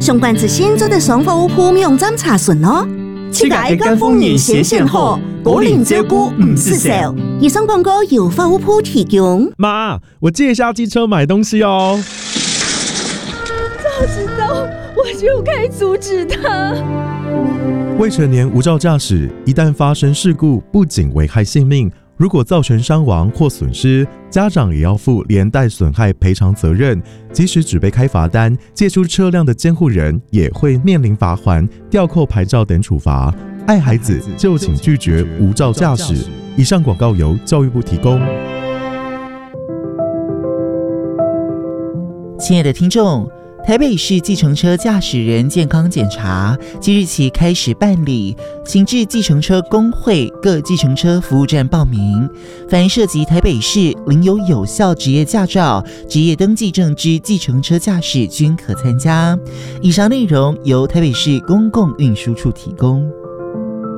相关之新做的爽服务铺用针查询哦。 七个爱跟风人先选好，果然照顾唔是少。 以上广告由服务铺提供。 妈，我借一下机车买东西哦。 早知道我就该阻止他。 未成年无照驾驶，一旦发生事故，不仅危害性命，如果造成伤亡或损失，家长也要负连带损害赔偿责任。即使只被开罚单，借出车辆的监护人也会面临罚锾、吊扣牌照等处罚。爱孩子就请拒绝无照驾驶。以上广告由教育部提供。 亲爱的听众，台北市计程车驾驶人健康检查即日起开始办理，请至计程车工会各计程车服务站报名。凡涉及台北市领有有效职业驾照、职业登记证之计程车驾驶均可参加。以上内容由台北市公共运输处提供。